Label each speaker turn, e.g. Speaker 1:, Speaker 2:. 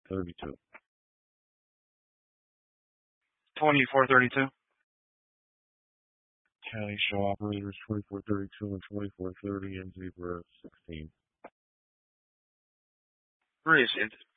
Speaker 1: 32.
Speaker 2: 2432.
Speaker 1: County show operators 2432 and 2430 and Zebra 16.
Speaker 2: Received.